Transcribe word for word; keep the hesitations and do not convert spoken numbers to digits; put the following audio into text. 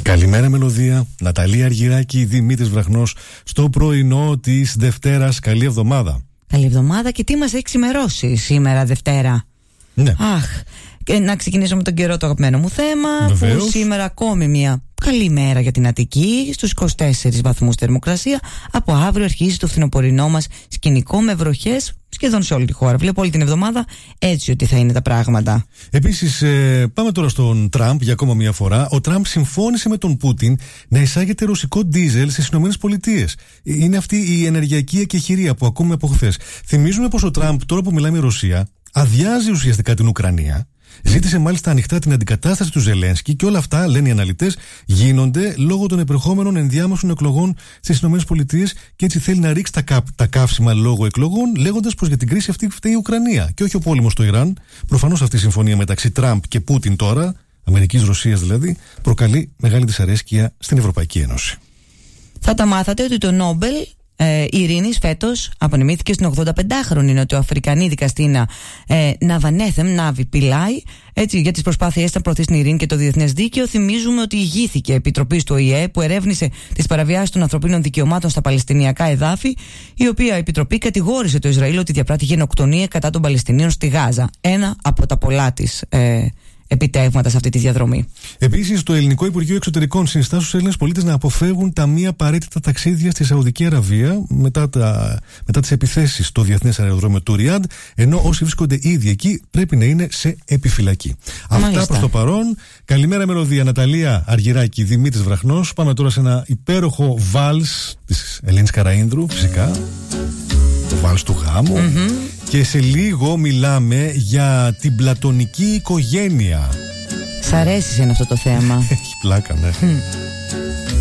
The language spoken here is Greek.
Καλημέρα Μελωδία, Ναταλία Αργυράκη, Δημήτρης Βραχνός στο πρωινό της Δευτέρας. Καλή εβδομάδα. Καλή εβδομάδα και τι μας έχει ξημερώσει σήμερα Δευτέρα. Ναι. Αχ, και να ξεκινήσω με τον καιρό, το αγαπημένο μου θέμα. Βεβαίως. Που σήμερα ακόμη μια καλή μέρα για την Αττική, στους είκοσι τέσσερις βαθμούς θερμοκρασία. Από αύριο αρχίζει το φθινοπορεινό μας σκηνικό με βροχές σχεδόν σε όλη τη χώρα. Βλέπω όλη την εβδομάδα έτσι ότι θα είναι τα πράγματα. Επίσης, ε, πάμε τώρα στον Τραμπ για ακόμα μια φορά. Ο Τραμπ συμφώνησε με τον Πούτιν να εισάγεται ρωσικό ντίζελ στις ΗΠΑ. Είναι αυτή η ενεργειακή εκεχηρία που ακούμε από χθες. Θυμίζουμε πως ο Τραμπ, τώρα που μιλάμε Ρωσία, αδειάζει ουσιαστικά την Ουκρανία. Ζήτησε μάλιστα ανοιχτά την αντικατάσταση του Ζελένσκι και όλα αυτά, λένε οι αναλυτές, γίνονται λόγω των επερχόμενων ενδιάμεσων εκλογών στις ΗΠΑ και έτσι θέλει να ρίξει τα, κά, τα καύσιμα λόγω εκλογών, λέγοντας πως για την κρίση αυτή φταίει η Ουκρανία και όχι ο πόλεμος στο Ιράν. Προφανώς αυτή η συμφωνία μεταξύ Τραμπ και Πούτιν τώρα, Αμερικής-Ρωσίας δηλαδή, προκαλεί μεγάλη δυσαρέσκεια στην Ευρωπαϊκή Ένωση. Θα τα μάθατε ότι το Νόμπελ Ε, ειρήνης φέτος απονεμήθηκε στην ογδονταπεντάχρονη νοτιοαφρικανή δικαστήνα ε, Ναβανέθεμ Νάβι Πιλάι, έτσι, για τις προσπάθειές να προωθήσει την ειρήνη και το διεθνές δίκαιο. Θυμίζουμε ότι ηγήθηκε επιτροπής του Ο Η Ε που ερεύνησε τις παραβιάσεις των ανθρωπίνων δικαιωμάτων στα παλαιστινιακά εδάφη, η οποία επιτροπή κατηγόρησε το Ισραήλ ότι διαπράττει γενοκτονία κατά των Παλαιστινίων στη Γάζα. Ένα από τα πολλά της ε, επιτεύγματα σε αυτή τη διαδρομή. Επίσης, το Ελληνικό Υπουργείο Εξωτερικών συνιστά στους Έλληνες πολίτες να αποφεύγουν τα μη απαραίτητα ταξίδια στη Σαουδική Αραβία μετά, τα, μετά τις επιθέσεις στο διεθνές αεροδρόμιο του Ριάντ, ενώ όσοι βρίσκονται ήδη εκεί πρέπει να είναι σε επιφυλακή. Μάλιστα. Αυτά προς το παρόν. Καλημέρα Μελωδία, Ναταλία Αργυράκη, Δημήτρης Βραχνός. Πάμε τώρα σε ένα υπέροχο βάλς της Ελένης Καραΐνδρου, φυσικά. Το βάλς του γάμου. Mm-hmm. Και σε λίγο μιλάμε για την πλατωνική οικογένεια. Σ' αρέσει σε αυτό το θέμα? Έχει πλάκα, ναι.